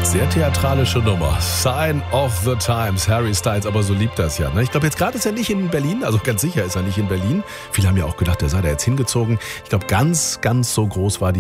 Sehr theatralische Nummer. Sign of the Times, Harry Styles, aber so liebt das ja. Ne? Ich glaube, jetzt gerade ist er nicht in Berlin, also ganz sicher ist er nicht in Berlin. Viele haben ja auch gedacht, der sei da jetzt hingezogen. Ich glaube, ganz so groß war die